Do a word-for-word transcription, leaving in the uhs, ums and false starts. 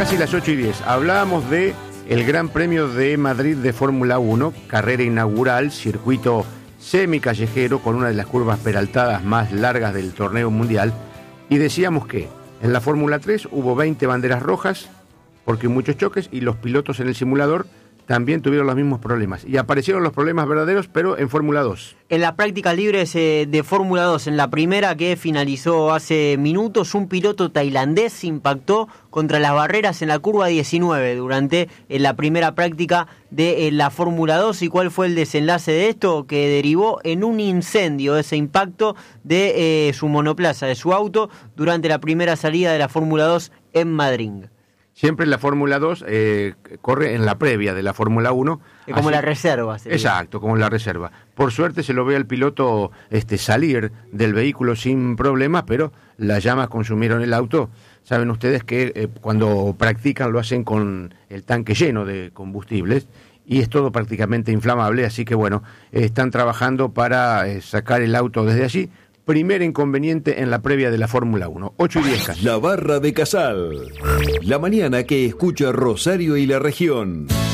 casi las ocho y diez. Hablábamos de el Gran Premio de Madrid de Fórmula uno, carrera inaugural, circuito semicallejero con una de las curvas peraltadas más largas del torneo mundial. Y decíamos que en la Fórmula tres hubo veinte banderas rojas porque muchos choques y los pilotos en el simulador también tuvieron los mismos problemas. Y aparecieron los problemas verdaderos, pero en Fórmula dos. En las prácticas libres eh, de Fórmula dos, en la primera que finalizó hace minutos, un piloto tailandés impactó contra las barreras en la curva diecinueve durante eh, la primera práctica de eh, la Fórmula dos. ¿Y cuál fue el desenlace de esto? Que derivó en un incendio, ese impacto de eh, su monoplaza, de su auto, durante la primera salida de la Fórmula dos en Madrid. Siempre la Fórmula dos eh, corre en la previa de la Fórmula uno. Es como así, la reserva. Sería. Exacto, como la reserva. Por suerte se lo ve al piloto este, salir del vehículo sin problemas, pero las llamas consumieron el auto. Saben ustedes que eh, cuando practican lo hacen con el tanque lleno de combustibles y es todo prácticamente inflamable, así que bueno, eh, están trabajando para eh, sacar el auto desde allí. Primer inconveniente en la previa de la Fórmula uno. ocho y diez. La Barra de Casal. La mañana que escucha Rosario y la región.